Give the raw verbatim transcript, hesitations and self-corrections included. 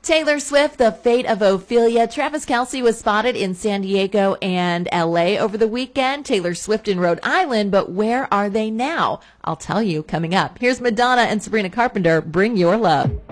Taylor Swift, The Fate of Ophelia. Travis Kelce was spotted in San Diego and L A over the weekend. Taylor Swift in Rhode Island, but where are they now? I'll tell you coming up. Here's Madonna and Sabrina Carpenter, Bring Your Love.